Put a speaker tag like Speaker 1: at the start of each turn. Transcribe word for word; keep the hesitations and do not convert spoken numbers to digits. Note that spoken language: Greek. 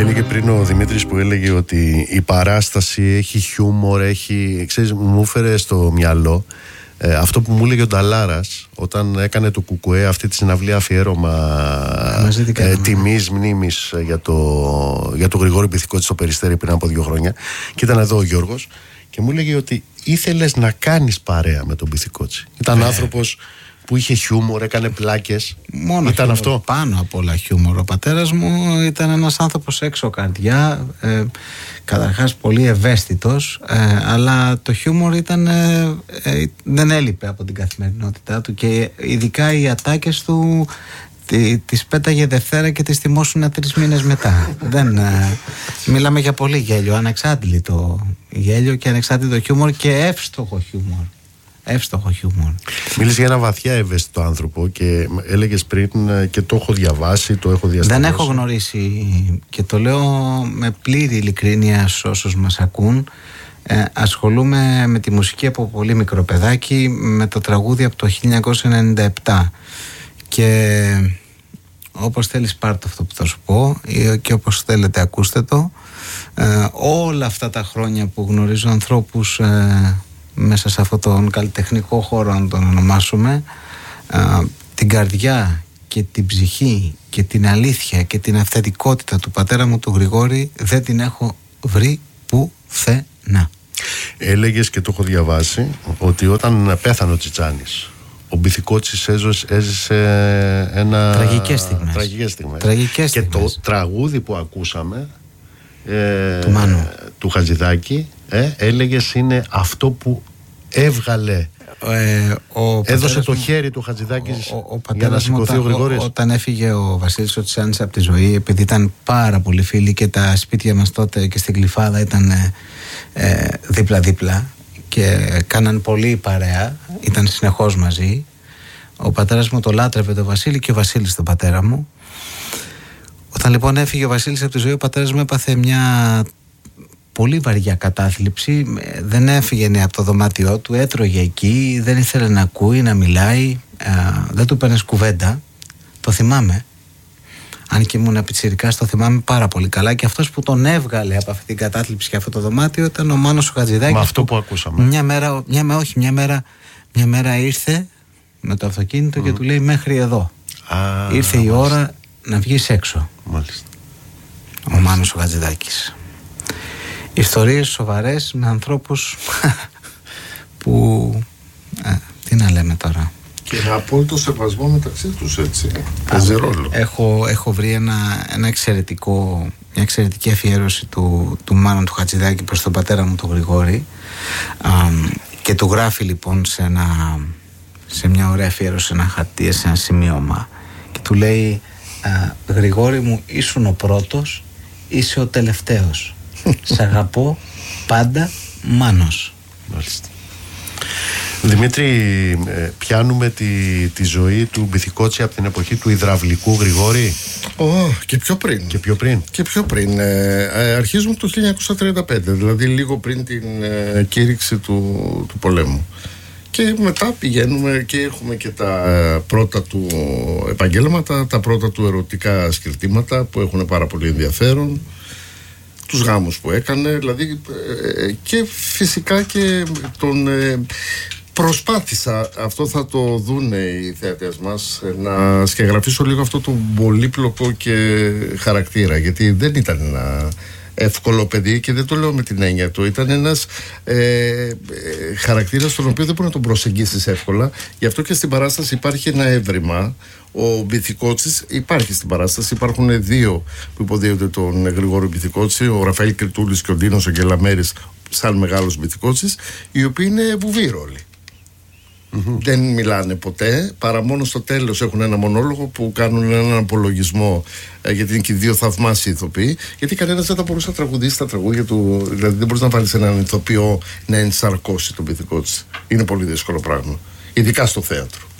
Speaker 1: Έλεγε πριν ο Δημήτρης που έλεγε ότι η παράσταση έχει χιούμορ, έχει, ξέρεις, μου έφερε στο μυαλό ε, αυτό που μου έλεγε ο Νταλάρας όταν έκανε το Κουκουέ αυτή τη συναυλία αφιέρωμα ε, τιμής, μνήμης για το, για το Γρηγόρη Μπιθικότσι στο Περιστέρι πριν από δύο χρόνια, και ήταν εδώ ο Γιώργος και μου έλεγε ότι ήθελες να κάνεις παρέα με τον Μπιθικότσι. Ήταν ε. άνθρωπος που είχε χιούμορ, έκανε πλάκες.
Speaker 2: Μόνο
Speaker 1: ήταν
Speaker 2: χιούμορ,
Speaker 1: αυτό.
Speaker 2: Πάνω απ' όλα χιούμορ. Ο πατέρας μου ήταν ένας άνθρωπος έξω καρδιά, ε, καταρχάς πολύ ευαίσθητος, ε, αλλά το χιούμορ ήταν, ε, ε, δεν έλειπε από την καθημερινότητά του, και ειδικά οι ατάκες του τις πέταγε Δευτέρα και τις θυμόσουνα τρεις μήνες μετά. δεν, ε, μιλάμε για πολύ γέλιο, ανεξάντλητο γέλιο και ανεξάντλητο χιούμορ και εύστοχο χιούμορ. Εύστοχο χιούμορ.
Speaker 1: Μίλησε για ένα βαθιά ευαίσθητο άνθρωπο και έλεγες πριν και το έχω διαβάσει, το έχω διασταυρώσει.
Speaker 2: Δεν έχω γνωρίσει, και το λέω με πλήρη ειλικρίνεια σε όσους μας ακούν, ε, ασχολούμαι με τη μουσική από πολύ μικρό παιδάκι, με το τραγούδι από το χίλια εννιακόσια ενενήντα επτά, και όπως θέλεις πάρ' το αυτό που θα σου πω, και όπως θέλετε ακούστε το. ε, όλα αυτά τα χρόνια που γνωρίζω ανθρώπους ε, μέσα σε αυτόν τον καλλιτεχνικό χώρο, αν τον ονομάσουμε, α, την καρδιά και την ψυχή και την αλήθεια και την αυθεντικότητα του πατέρα μου του Γρηγόρη δεν την έχω βρει πουθενά.
Speaker 1: Έλεγες, και το έχω διαβάσει, ότι όταν πέθανε ο Τσιτσάνης, ο Μπιθικότσης έζησε ένα...
Speaker 2: Τραγικές στιγμές.
Speaker 1: Τραγικές στιγμές.
Speaker 2: Τραγικές
Speaker 1: και
Speaker 2: στιγμές.
Speaker 1: Το τραγούδι που ακούσαμε ε,
Speaker 2: του Μάνου,
Speaker 1: του Χατζηδάκη, ε, έλεγες είναι αυτό που έβγαλε, ε, ο έδωσε το μου, χέρι του Χατζηδάκη για να σηκωθεί ο Γρηγόρης.
Speaker 2: Ό, όταν έφυγε ο Βασίλης ο Τσιτσάνης από τη ζωή, επειδή ήταν πάρα πολύ φίλοι και τα σπίτια μας τότε και στην Γλυφάδα ήταν ε, ε, δίπλα-δίπλα και κάναν πολύ παρέα, ήταν συνεχώς μαζί. Ο πατέρας μου το λάτρευε το Βασίλη και ο Βασίλης τον πατέρα μου. Όταν λοιπόν έφυγε ο Βασίλης από τη ζωή, ο πατέρας μου έπαθε μια πολύ βαριά κατάθλιψη. Δεν έφυγε από το δωμάτιό του, έτρωγε εκεί, δεν ήθελε να ακούει, να μιλάει, α, δεν του παίρνες κουβέντα. Το θυμάμαι. Αν και ήμουν πιτσιρικάς, το θυμάμαι πάρα πολύ καλά. Και αυτός που τον έβγαλε από αυτή την κατάθλιψη και αυτό το δωμάτιο ήταν ο Μάνος ο Χατζηδάκης.
Speaker 1: Με αυτό που, που ακούσαμε.
Speaker 2: Μια μέρα, μια, όχι, μια μέρα, μια μέρα ήρθε με το αυτοκίνητο mm. και του λέει μέχρι εδώ.
Speaker 1: Α,
Speaker 2: ήρθε η ώρα να βγεις έξω.
Speaker 1: Μάλιστα.
Speaker 2: Ο Μάνος ο Χατζηδάκης. Ιστορίες σοβαρές με ανθρώπους που ε, τι να λέμε τώρα.
Speaker 3: Και με απόλυτο σεβασμό μεταξύ τους, έτσι. Παίζει ρόλο.
Speaker 2: Έχω, έχω βρει ένα, ένα εξαιρετικό, μια εξαιρετική αφιέρωση του, του Μάνου του Χατζηδάκη προς τον πατέρα μου τον Γρηγόρη, α, και του γράφει λοιπόν σε, ένα, σε μια ωραία αφιέρωση, σε ένα χαρτί, σε ένα σημείωμα, και του λέει α, Γρηγόρη μου, ήσουν ο πρώτος, είσαι ο τελευταίος. Σ' αγαπώ πάντα, Μάνος.
Speaker 1: Μάλιστα. Δημήτρη, πιάνουμε τη, τη ζωή του Μπιθικότσι από την εποχή του υδραυλικού Γρηγόρη.
Speaker 3: Oh, και πιο πριν.
Speaker 1: Και πιο πριν.
Speaker 3: Και πιο πριν. Ε, ε, αρχίζουμε το χίλια εννιακόσια τριάντα πέντε, δηλαδή λίγο πριν την ε, κήρυξη του, του πολέμου. Και μετά πηγαίνουμε και έχουμε και τα ε, πρώτα του επαγγέλματα, τα πρώτα του ερωτικά σκυρτήματα που έχουν πάρα πολύ ενδιαφέρον. Τους γάμους που έκανε, δηλαδή, ε, και φυσικά και τον ε, προσπάθησα, αυτό θα το δούνε οι θεατές μας, να σκεγγραφίσω λίγο αυτό το πολύπλοκο και χαρακτήρα, γιατί δεν ήταν ένα εύκολο παιδί και δεν το λέω με την έννοια του. Ήταν ένας ε, ε, χαρακτήρας τον οποίο δεν μπορεί να τον προσεγγίσεις εύκολα. Γι' αυτό και στην παράσταση υπάρχει ένα έβριμα. Ο Μπιθικότσης υπάρχει στην παράσταση. Υπάρχουν δύο που υποδίονται τον Γρηγόριο Μπιθικότση, ο Ραφαήλ Κριτούλης και ο Ντίνος Αγγελαμέρης, σαν μεγάλος Μπιθικότσης, οι οποίοι είναι βουβοί ρόλοι. Mm-hmm. Δεν μιλάνε ποτέ, παρά μόνο στο τέλος έχουν ένα μονόλογο που κάνουν έναν απολογισμό, ε, γιατί είναι και δύο θαυμάσιοι ηθοποιοί, γιατί κανένας δεν θα μπορούσε να τραγουδήσει τα τραγούδια του, δηλαδή δεν μπορείς να βάλεις έναν ηθοποιό να ενσαρκώσει τον Μπιθικότση. Είναι πολύ δύσκολο πράγμα, ειδικά στο θέατρο.